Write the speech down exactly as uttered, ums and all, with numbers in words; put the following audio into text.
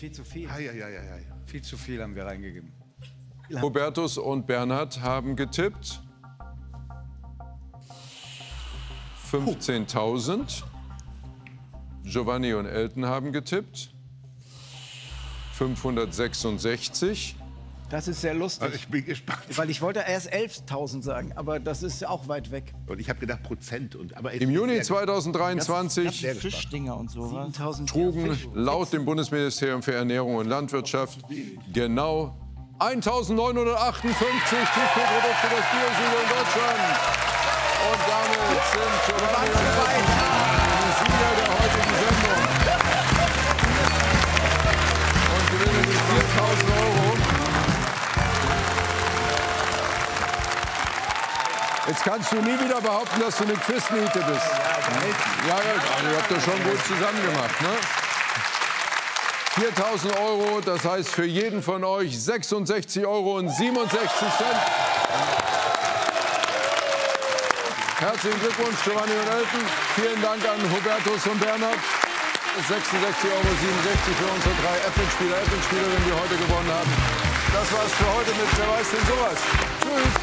viel zu viel. Ja, ja, ja, ja, ja. Viel zu viel haben wir reingegeben. Hubertus und Bernhard haben getippt fünfzehntausend. Giovanni und Elton haben getippt fünfhundertsechsundsechzig. Das ist sehr lustig. Also ich bin gespannt. Weil ich wollte erst elftausend sagen, aber das ist auch weit weg. Und ich habe gedacht Prozent. Und, aber Im Juni zweitausenddreiundzwanzig Fischdinger und so. siebentausend trugen laut dem Bundesministerium für Ernährung und Landwirtschaft genau eintausendneunhundertachtundfünfzig Tiefkühlprodukte des Biosiegel in Deutschland. Und damit sind Giovanni und Elton die Sieger der heutigen Sendung. Und gewinnen die viertausend Euro. Jetzt kannst du nie wieder behaupten, dass du eine Quizniete bist. Ja, ja, also ihr habt das schon gut zusammen gemacht, ne? viertausend Euro, das heißt für jeden von euch sechsundsechzig Euro und siebenundsechzig Cent. Herzlichen Glückwunsch, Giovanni und Elton. Vielen Dank an Hubertus und Bernhard. sechsundsechzig Euro siebenundsechzig für unsere drei Apple-Spieler, Apple-Spielerinnen, die heute gewonnen haben. Das war's für heute mit Wer weiß denn sowas. Tschüss.